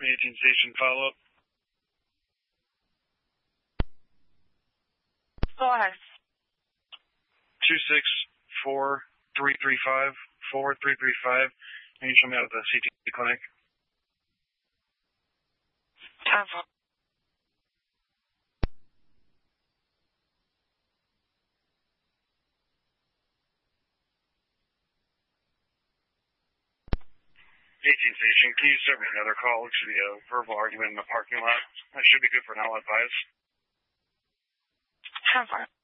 18 station follow-up. Go ahead. 264-335-4335. And you show me out at the CT clinic. 10-4. Station, can you serve me another call? Looks to be a verbal argument in the parking lot. That should be good for now, advice. 10-4.